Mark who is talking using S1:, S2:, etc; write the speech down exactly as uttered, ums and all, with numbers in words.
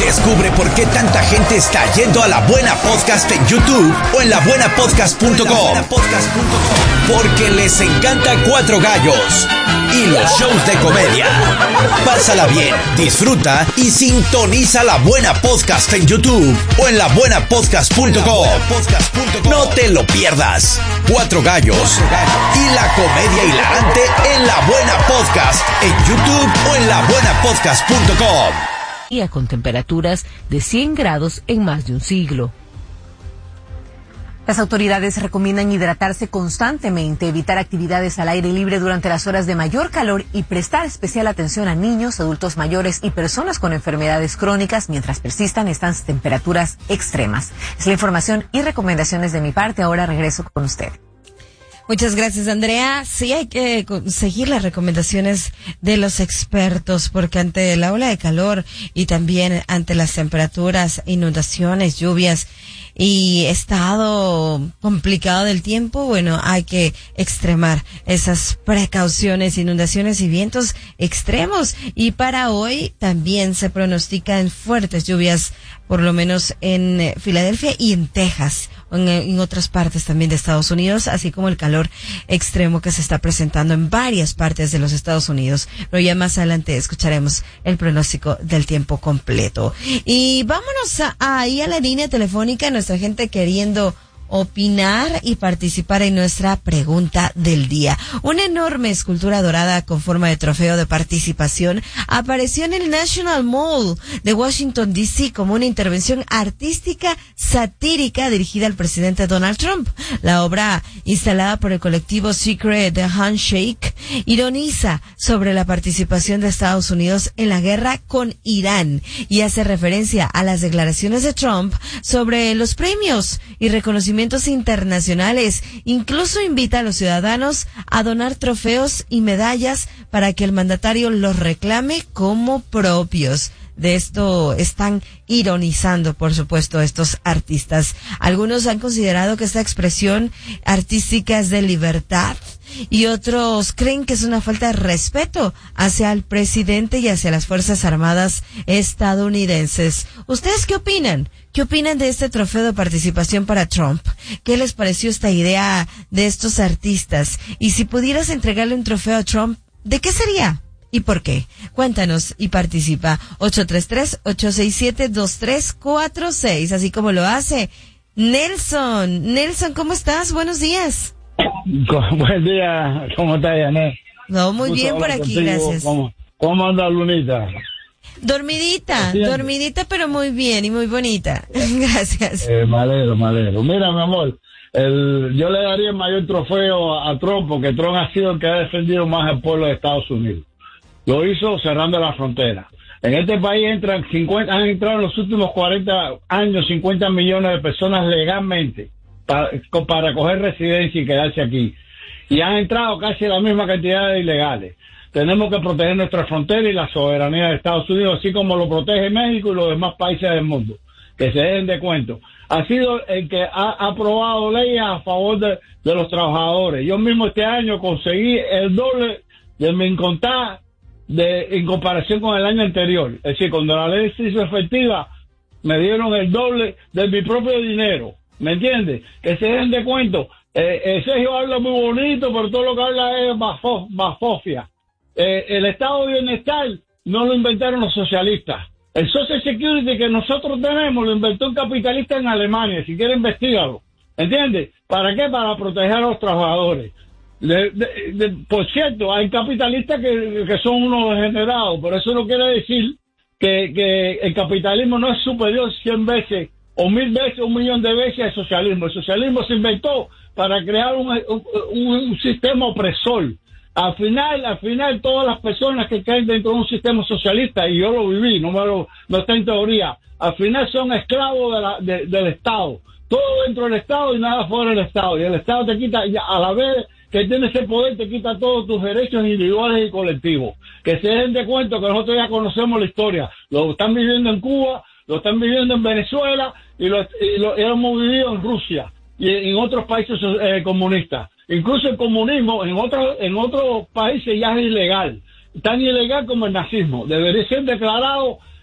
S1: Descubre por qué tanta gente está yendo a La Buena Podcast en YouTube o en la buena podcast punto com. Porque les encanta Cuatro Gallos y los shows de comedia. Pásala bien, disfruta y sintoniza La Buena Podcast en YouTube o en la buena podcast punto com. No te lo pierdas. Cuatro Gallos y la comedia hilarante en La Buena Podcast en YouTube o en la buena podcast punto com.
S2: Con temperaturas de cien grados en más de un siglo. Las autoridades recomiendan hidratarse constantemente, evitar actividades al aire libre durante las horas de mayor calor y prestar especial atención a niños, adultos mayores y personas con enfermedades crónicas mientras persistan estas temperaturas extremas. Es la información y recomendaciones de mi parte. Ahora regreso con usted.
S3: Muchas gracias, Andrea. Sí, hay que seguir las recomendaciones de los expertos, porque ante la ola de calor y también ante las temperaturas, inundaciones, lluvias y estado complicado del tiempo, bueno, hay que extremar esas precauciones, inundaciones y vientos extremos. Y para hoy también se pronostican fuertes lluvias, por lo menos en eh, Filadelfia y en Texas, en, en otras partes también de Estados Unidos, así como el calor extremo que se está presentando en varias partes de los Estados Unidos. Pero ya más adelante escucharemos el pronóstico del tiempo completo. Y vámonos a, ahí a la línea telefónica, nuestra gente queriendo opinar y participar en nuestra pregunta del día. Una enorme escultura dorada con forma de trofeo de participación apareció en el National Mall de Washington, D C como una intervención artística satírica dirigida al presidente Donald Trump. La obra, instalada por el colectivo Secret Handshake, ironiza sobre la participación de Estados Unidos en la guerra con Irán y hace referencia a las declaraciones de Trump sobre los premios y reconocimientos internacionales. Incluso invita a los ciudadanos a donar trofeos y medallas para que el mandatario los reclame como propios. De esto están ironizando, por supuesto, estos artistas. Algunos han considerado que esta expresión artística es de libertad y otros creen que es una falta de respeto hacia el presidente y hacia las Fuerzas Armadas estadounidenses. ¿Ustedes qué opinan? ¿Qué opinan de este trofeo de participación para Trump? ¿Qué les pareció esta idea de estos artistas? Y si pudieras entregarle un trofeo a Trump, ¿de qué sería? ¿Y por qué? Cuéntanos y participa. ocho tres tres, ocho seis siete, dos tres cuatro seis, así como lo hace Nelson. Nelson, ¿cómo estás? Buenos días.
S4: Buen día, ¿cómo estás, Yanet?
S3: No, muy bien por aquí, contigo. Gracias.
S4: ¿Cómo, cómo anda Lunita?
S3: Dormidita, dormidita, pero muy bien y muy bonita. Gracias.
S4: Eh, me alegro, me alegro. Mira, mi amor, el, yo le daría el mayor trofeo a Trump, porque Trump ha sido el que ha defendido más al pueblo de Estados Unidos. Lo hizo cerrando la frontera. En este país entran cincuenta, han entrado en los últimos cuarenta años cincuenta millones de personas legalmente para, para coger residencia y quedarse aquí. Y han entrado casi la misma cantidad de ilegales. Tenemos que proteger nuestra frontera y la soberanía de Estados Unidos, así como lo protege México y los demás países del mundo. Que se dejen de cuento. Ha sido el que ha aprobado leyes a favor de, de los trabajadores. Yo mismo este año conseguí el doble de mi incontá de, en comparación con el año anterior. Es decir, cuando la ley se hizo efectiva, me dieron el doble de mi propio dinero. ¿Me entiendes? Que se dejen de cuento. Eh, eh, Sergio habla muy bonito, pero todo lo que habla es bafo, bafofia. Eh, el estado de bienestar no lo inventaron los socialistas. El Social Security que nosotros tenemos lo inventó un capitalista en Alemania. Si quiere, investígalo. ¿Entiendes? ¿Para qué? Para proteger a los trabajadores. De, de, de, por cierto, hay capitalistas que, que son unos degenerados, pero eso no quiere decir que, que el capitalismo no es superior cien veces o mil veces, un millón de veces al socialismo. El socialismo se inventó para crear un, un, un sistema opresor. Al final, al final, todas las personas que caen dentro de un sistema socialista, y yo lo viví, no me lo, no está en teoría, al final son esclavos de la, de, del Estado. Todo dentro del Estado y nada fuera del Estado. Y el Estado te quita, a la vez que tiene ese poder, te quita todos tus derechos individuales y colectivos. Que se den de cuenta que nosotros ya conocemos la historia. Lo están viviendo en Cuba, lo están viviendo en Venezuela y lo, y lo hemos vivido en Rusia y en otros países eh, comunistas. Incluso el comunismo en otros en otros países ya es ilegal. Tan ilegal como el nazismo. Debería ser declarado